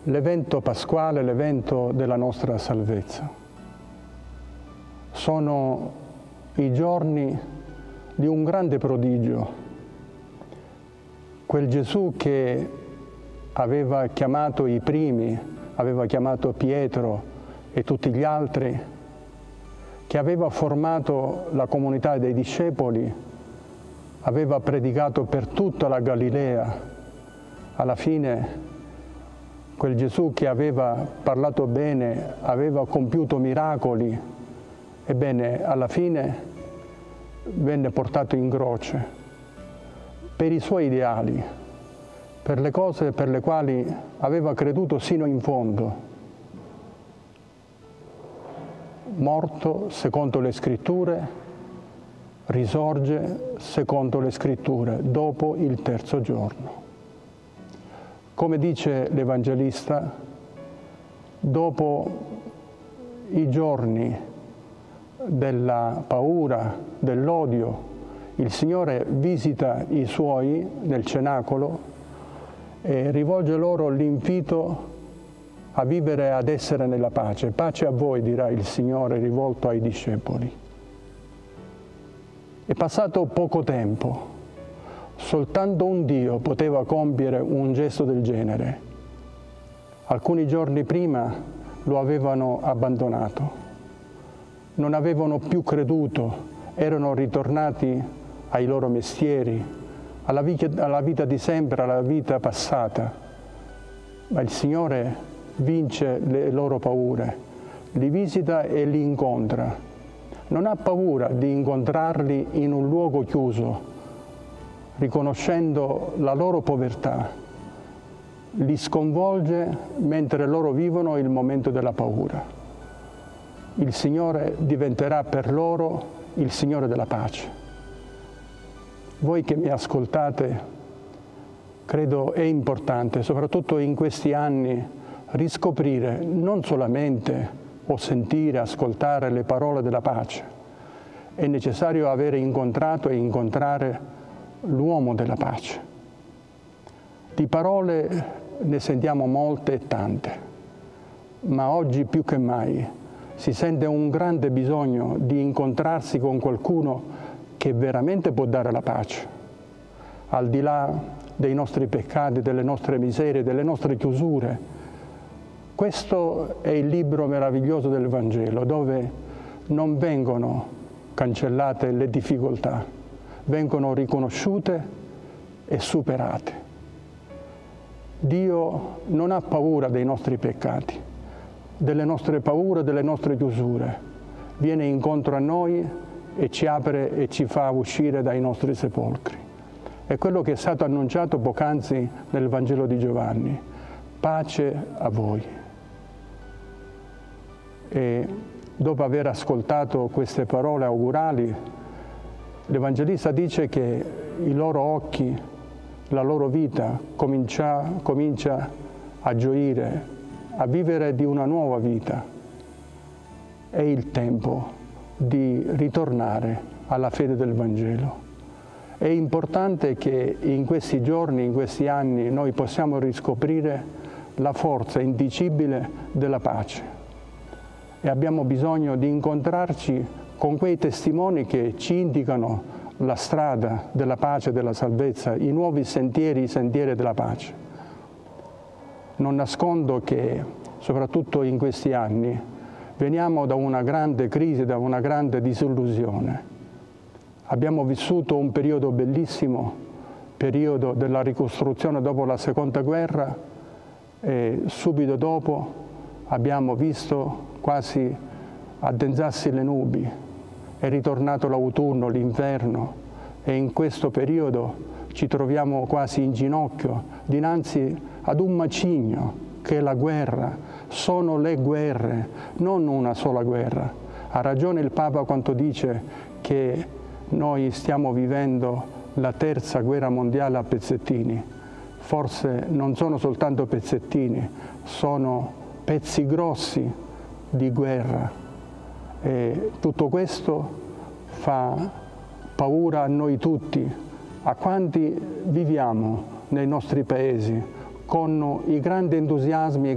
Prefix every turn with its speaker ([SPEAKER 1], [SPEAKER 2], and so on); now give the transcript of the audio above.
[SPEAKER 1] l'evento pasquale, l'evento della nostra salvezza. Sono i giorni di un grande prodigio, quel Gesù che aveva chiamato i primi, aveva chiamato Pietro e tutti gli altri, che aveva formato la comunità dei discepoli, aveva predicato per tutta la Galilea. Alla fine quel Gesù che aveva parlato bene, aveva compiuto miracoli, ebbene alla fine venne portato in croce per i suoi ideali, per le cose per le quali aveva creduto sino in fondo. Morto secondo le Scritture, risorge secondo le Scritture dopo il terzo giorno. Come dice l'Evangelista, dopo i giorni della paura, dell'odio, il Signore visita i Suoi nel cenacolo e rivolge loro l'invito a vivere, ad essere nella pace. Pace a voi, dirà il Signore rivolto ai discepoli. È passato poco tempo. Soltanto un Dio poteva compiere un gesto del genere. Alcuni giorni prima lo avevano abbandonato, non avevano più creduto, erano ritornati ai loro mestieri, alla vita di sempre, alla vita passata. Ma il Signore vince le loro paure, li visita e li incontra. Non ha paura di incontrarli in un luogo chiuso, riconoscendo la loro povertà, li sconvolge mentre loro vivono il momento della paura. Il Signore diventerà per loro il Signore della pace. Voi che mi ascoltate, credo è importante, soprattutto in questi anni, riscoprire non solamente o sentire, ascoltare le parole della pace. È necessario avere incontrato e incontrare l'uomo della pace. Di parole ne sentiamo molte e tante, ma oggi più che mai si sente un grande bisogno di incontrarsi con qualcuno che veramente può dare la pace, al di là dei nostri peccati, delle nostre miserie, delle nostre chiusure. Questo è il libro meraviglioso del Vangelo, dove non vengono cancellate le difficoltà, vengono riconosciute e superate. Dio non ha paura dei nostri peccati, delle nostre paure, delle nostre chiusure. Viene incontro a noi e ci apre e ci fa uscire dai nostri sepolcri. È quello che è stato annunciato poc'anzi nel Vangelo di Giovanni. Pace a voi. E dopo aver ascoltato queste parole augurali, l'Evangelista dice che i loro occhi, la loro vita comincia a gioire, a vivere di una nuova vita. È il tempo di ritornare alla fede del Vangelo. È importante che in questi giorni, in questi anni, noi possiamo riscoprire la forza indicibile della pace. E abbiamo bisogno di incontrarci con quei testimoni che ci indicano la strada della pace e della salvezza, i nuovi sentieri, i sentieri della pace. Non nascondo che, soprattutto in questi anni, veniamo da una grande crisi, da una grande disillusione. Abbiamo vissuto un periodo bellissimo, periodo della ricostruzione dopo la Seconda Guerra, e subito dopo abbiamo visto quasi addensarsi le nubi. È ritornato l'autunno, l'inverno, e in questo periodo ci troviamo quasi in ginocchio dinanzi ad un macigno che è la guerra. Sono le guerre, non una sola guerra. Ha ragione il Papa quando dice che noi stiamo vivendo la terza guerra mondiale a pezzettini. Forse non sono soltanto pezzettini, sono pezzi grossi di guerra. E tutto questo fa paura a noi tutti, a quanti viviamo nei nostri paesi con i grandi entusiasmi